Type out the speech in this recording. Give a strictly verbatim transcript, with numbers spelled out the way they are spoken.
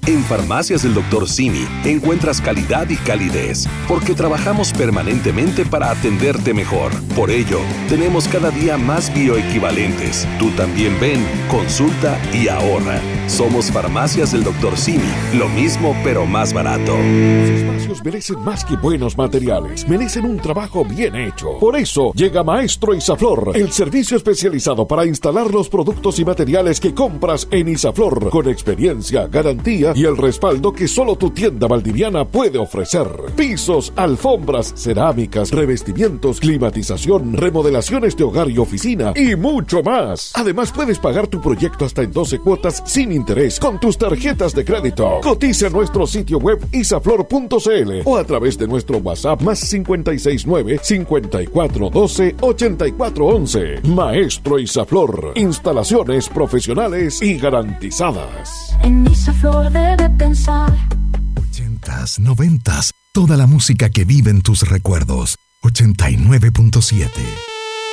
En Farmacias del doctor Simi encuentras calidad y calidez, porque trabajamos permanentemente para atenderte mejor. Por ello, tenemos cada día más bioequivalentes. Tú también ven, consulta y ahorra. Somos Farmacias del doctor Simi, lo mismo pero más barato. Los espacios merecen más que buenos materiales, merecen un trabajo bien hecho. Por eso llega Maestro Isaflor, el servicio especializado para instalar los productos y materiales que compras en Isaflor, con experiencia, garantía y el respaldo que solo tu tienda valdiviana puede ofrecer. Pisos, alfombras, cerámicas, revestimientos, climatización, remodelaciones de hogar y oficina y mucho más. Además, puedes pagar tu proyecto hasta en doce cuotas sin interés con tus tarjetas de crédito. Cotiza en nuestro sitio web isaflor punto c l o a través de nuestro WhatsApp más cincuenta y seis nueve, cincuenta y cuatro doce, ochenta y cuatro once. Maestro Isaflor, instalaciones profesionales y garantizadas. En Isaflor debe pensar. Ochentas, noventas, toda la música que vive en tus recuerdos. ochenta y nueve punto siete.